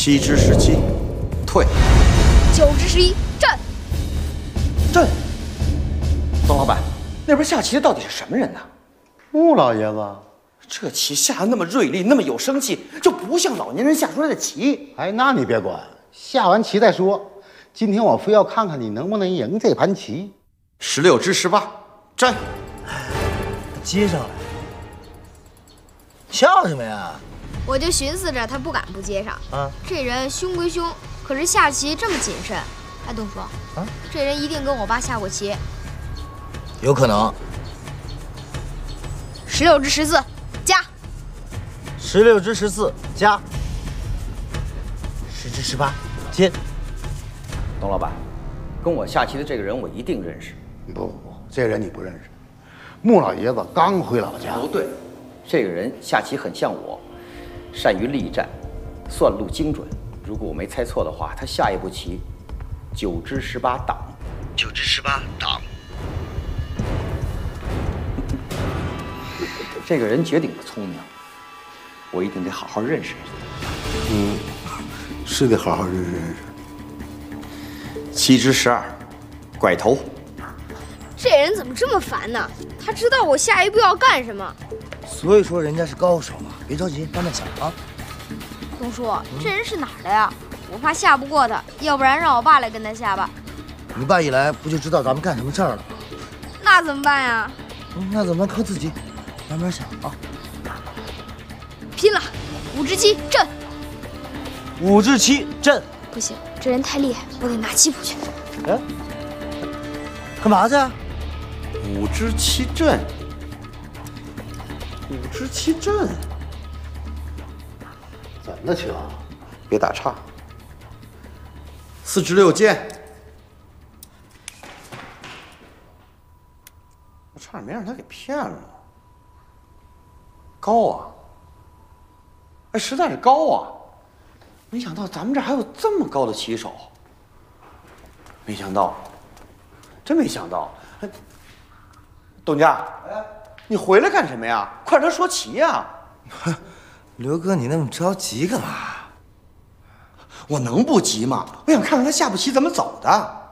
7之17，退。 9之11，阵。 阵。董老板，那边下棋的到底是什么人呢？ 穆老爷子， 这棋下的那么锐利，那么有生气，就不像老年人下出来的棋。 哎，那你别管，下完棋再说。今天我非要看看你能不能赢这盘棋。 16之18，战。 接上来，笑什么呀？ 我就寻思着他不敢不接上。 啊， 这人凶归凶，可是下棋这么谨慎。哎，董叔， 啊， 这人一定跟我爸下过棋。 有可能。 16之14，加。 16之14，加。10之18，接。 董老板，跟我下棋的这个人我一定认识。 不，这人你不认识。穆老爷子刚回老家。 不对，这个人下棋很像我，善于力战，算路精准。如果我没猜错的话，他下一步棋9之18挡。 9之18，挡。 这个人绝顶的聪明，我一定得好好认识认识他。是得好好认识认识。 7之12，拐头。 这人怎么这么烦呢？他知道我下一步要干什么。 所以说人家是高手嘛，别着急，慢慢想啊。 董叔，这人是哪儿的呀？我怕下不过他，要不然让我爸来跟他下吧。 你爸一来，不就知道咱们干什么事儿了？ 那怎么办呀？ 那怎么办？靠自己，慢慢想啊。 拼了！5之7，阵。 5之7，阵。 不行，这人太厉害，我得拿棋谱去。 哎，干嘛去 ？5之7阵。5之7阵。 怎么的情？ 别打岔。4之6剑。我差点没让他给骗了。高啊！哎，实在是高啊！没想到咱们这还有这么高的棋手。没想到，真没想到。董家，你回来干什么呀？快让他说棋呀！ 刘哥，你那么着急干嘛？ 我能不急吗？我想看看他下步棋怎么走的。